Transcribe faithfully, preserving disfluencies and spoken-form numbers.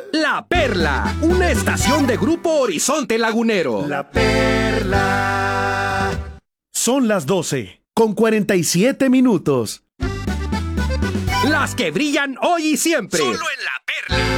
La Perla, una estación de Grupo Horizonte Lagunero. La Perla. Son las doce, con cuarenta y siete minutos. Las que brillan hoy y siempre. Solo en La Perla.